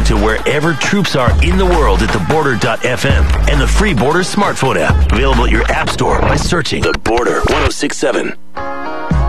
to wherever troops are in the world at theborder.fm and the free Border smartphone app. Available at your app store by searching The Border 1067.